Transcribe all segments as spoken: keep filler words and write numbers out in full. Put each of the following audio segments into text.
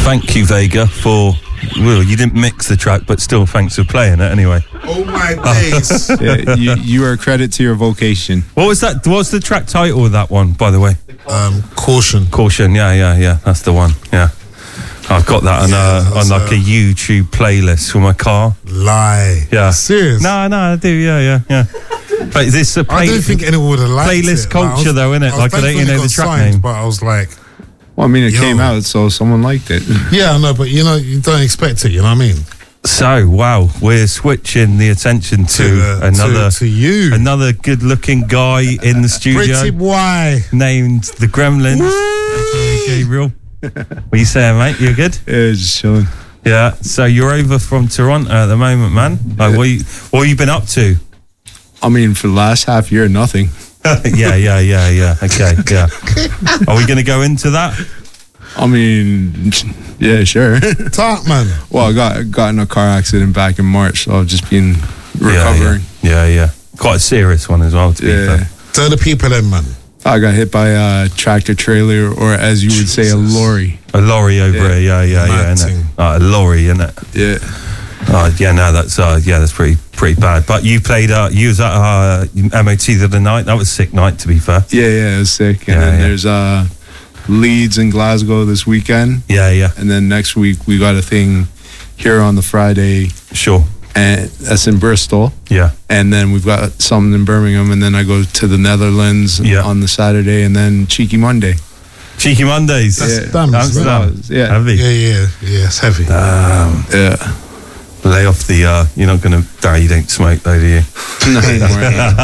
Thank you, Vega, for... Well, you didn't mix the track, but still, thanks for playing it anyway. Oh my days! Yeah, you, you are a credit to your vocation. What was that? What's the track title of that one, by the way? Um, Caution. Caution, yeah, yeah, yeah. That's the one, yeah. I've got that on, Yeah, uh, on like a... a YouTube playlist for my car. Lie. Yeah. Serious? No, no, I do, yeah, yeah, yeah. But this a play- I don't think anyone would have liked playlist it. culture, like, was, though, innit? I was Like, I don't thankful even know it the got track signed, name. But I was like... Well, I mean, it Yo. came out, so someone liked it. Yeah, I know, but you know, you don't expect it, you know what I mean? So, wow, we're switching the attention to, To, uh, another to, to you. another good-looking guy in the studio Pretty boy. named the Gremlins. Woo! Gabriel. What are you saying, mate? You good? Yeah, just chilling. Yeah. So you're over from Toronto at the moment, man. Like, what, you, what have you been up to? I mean, for the last half year, nothing. yeah, yeah, yeah, yeah. Okay, yeah. Are we going to go into that? I mean, yeah, sure. Talk, man. Well, I got got in a car accident back in March, so I've just been recovering. Yeah, yeah, yeah. Quite a serious one as well, to be Yeah. fair. Tell the people then, man. I got hit by a tractor trailer, or as you would say, a Jesus. lorry. A lorry over Yeah. here, yeah, yeah, yeah, Mad innit? thing. Uh, a lorry, innit? Yeah. Oh, yeah, no, that's uh, yeah, that's pretty pretty bad. But you played, uh, you was at uh, M O T the other night. That was a sick night, to be fair. Yeah, yeah, it was sick. And Yeah, then yeah. there's uh, Leeds and Glasgow this weekend. Yeah, yeah, And then next week, we got a thing here on the Friday, sure. and that's in Bristol. Yeah, And then we've got something in Birmingham, and then I go to the Netherlands Yeah. on the Saturday, and then Cheeky Monday. Cheeky Mondays. That's Yeah. damn, isn't it? Amsterdam. Yeah. Heavy. Yeah, yeah, yeah, it's heavy. Um, Yeah. lay off the. Uh, you're not gonna. No, you don't smoke, though, do you? No anymore.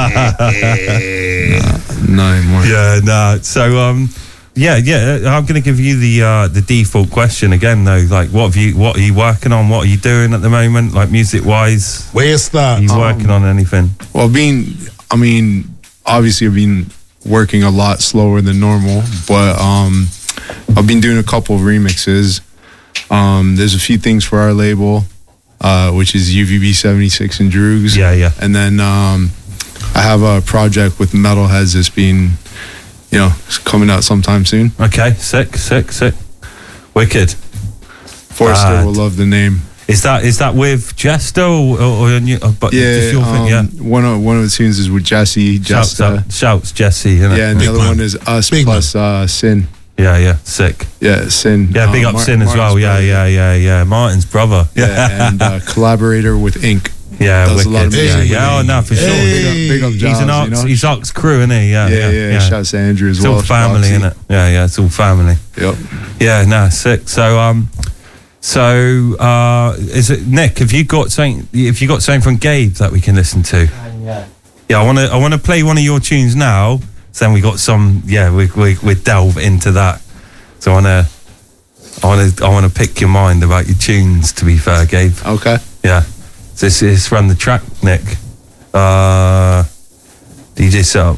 no anymore. Yeah, no. So, um, yeah, yeah. I'm going to give you the uh, the default question again, though. Like, what have you? What are you working on? What are you doing at the moment? Like, music wise, Where you are start? you Um, working on anything? Well, being, I mean, obviously I've been working a lot slower than normal, but um, I've been doing a couple of remixes. Um, there's a few things for our label, uh, which is U V B seventy-six and Droogs. Yeah, yeah. And then um, I have a project with Metalheads that's been, you know, it's coming out sometime soon. Okay, sick, sick, sick. Wicked. Forrester Bad. will love the name. Is that is that with Jesto or, or, or, or but Yeah, just your um, thing? Yeah. one of one of the tunes is with Jesse. Shouts, Jesta. out, shouts, Jesse. Innit? Yeah, and Big the other man. one is us Big plus uh, Sin. yeah, yeah. Sick. Yeah, Sin. Yeah, big Uh, up Mar- Sin as Martin's well. Yeah, brother. yeah, yeah, yeah. Martin's brother. Yeah, and uh, collaborator with Ink. Yeah, Does a lot wicked. of Yeah, music. yeah. Oh no, for sure. Hey. Big up, big up He's an Giles, Ox. you know? He's Ox crew, isn't he? Yeah, Yeah, yeah. yeah. Shouts to Andrew as It's well. all family, Foxy. isn't it? Yeah, yeah. It's all family. Yep. Yeah, no, sick. So, um, so uh, is it Nick? Have you got something? Have you got something from Gabe that we can listen to? Yeah. Yeah, I want to. I want to play one of your tunes now. So then we got some. Yeah, we we we delve into that. So I want to. I want to. I want to pick your mind about your tunes. To be fair, Gabe. Okay. Yeah. So this is run the track, Nick. Uh, D J set up.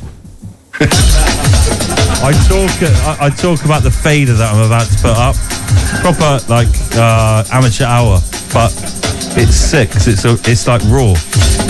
I talk. I, I talk about the fader that I'm about to put up. Proper like uh, amateur hour, but it's sick. 'Cause it's it's like raw.